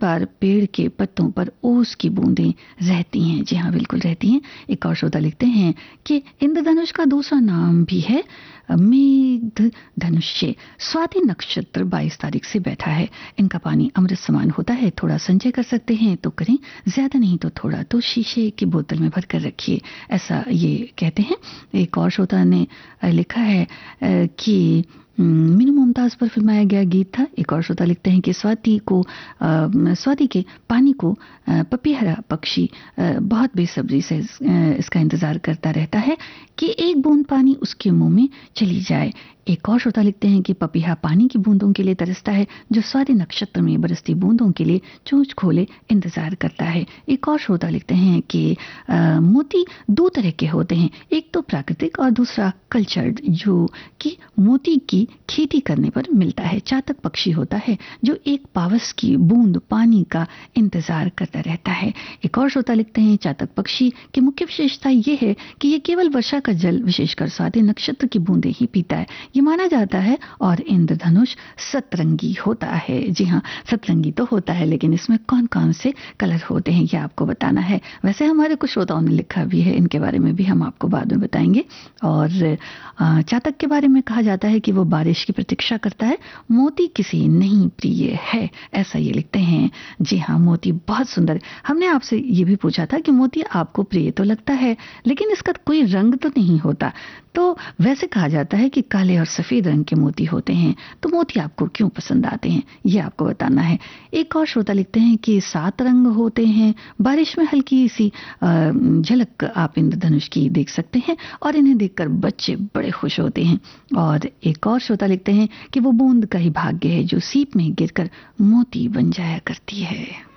बार पेड़ के पत्तों पर ओस की बूंदें रहती हैं। जी हाँ, बिल्कुल रहती हैं। एक और श्रोता लिखते हैं कि इंद्रधनुष का दूसरा नाम भी है मेघ धनुष्य। स्वाति नक्षत्र 22 तारीख से बैठा है। इनका पानी अमृत समान होता है। थोड़ा संचय कर सकते हैं तो करें, ज्यादा नहीं तो थोड़ा तो शीशे की बोतल में भर कर रखिए, ऐसा ये कहते हैं। एक और श्रोता ने लिखा है कि मीनू मुमताज पर फिल्माया गया गीत था। एक और श्रोता लिखते हैं कि स्वाति के पानी को पपीहरा पक्षी बहुत बेसब्री से इसका इंतजार करता रहता है कि एक बूंद पानी उसके मुंह में चली जाए। एक और श्रोता लिखते हैं कि पपीहा पानी की बूंदों के लिए तरसता है, जो स्वाति नक्षत्र में बरसती बूंदों के लिए चोंच खोले इंतजार करता है। एक और श्रोता लिखते हैं कि मोती दो तरह के होते हैं, एक तो प्राकृतिक और दूसरा कल्चर्ड, जो कि मोती की खेती करने पर मिलता है। चातक पक्षी होता है जो एक पावस की बूंद पानी का इंतजार करता रहता है। एक और श्रोता लिखते हैं चातक पक्षी की मुख्य विशेषता यह है कि यह केवल वर्षा का जल, विशेषकर स्वाति नक्षत्र की बूंदें ही पीता है, ये माना जाता है। और इंद्रधनुष सतरंगी होता है। जी हाँ, सतरंगी तो होता है, लेकिन इसमें कौन कौन से कलर होते हैं ये आपको बताना है। वैसे हमारे कुछ श्रोताओं ने लिखा भी है, इनके बारे में भी हम आपको बाद में बताएंगे। और चातक के बारे में कहा जाता है कि वो बारिश की प्रतीक्षा करता है, मोती किसी नहीं प्रिय है, ऐसा ये लिखते हैं। जी हाँ, मोती बहुत सुंदर। हमने आपसे ये भी पूछा था कि मोती आपको प्रिय तो लगता है, लेकिन इसका कोई रंग तो नहीं होता। तो वैसे कहा जाता है कि काले और सफेद रंग के मोती होते हैं। तो मोती आपको क्यों पसंद आते हैं ये आपको बताना है। एक और श्रोता लिखते हैं कि 7 रंग होते हैं। बारिश में हल्की सी झलक आप इंद्रधनुष की देख सकते हैं और इन्हें देखकर बच्चे बड़े खुश होते हैं। और एक और श्रोता लिखते हैं कि वो बूंद का ही भाग्य है जो सीप में गिरकर मोती बन जाया करती है।